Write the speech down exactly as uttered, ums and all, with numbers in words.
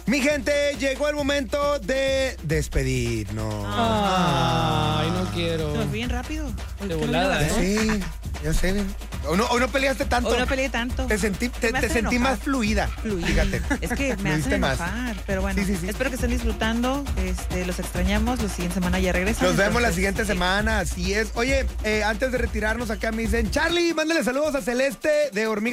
Mi gente, llegó el momento de despedirnos. Ay, no quiero. Pero bien rápido. De volada, ¿eh? Sí, ya sé. Hoy no, hoy no peleaste tanto. Hoy no peleé tanto. Te sentí, te, Me te hacen sentí enojar. más fluida. Fluida. Fíjate. Es que me Fluiste hacen más. enojar. Pero bueno, Sí, sí, sí. espero que estén disfrutando. Este, los extrañamos. La siguiente semana ya regresan. Nos vemos la entonces, siguiente sí. semana, así es. Oye, eh, antes de retirarnos acá me dicen, Charlie, mándale saludos a Celeste de Hormiga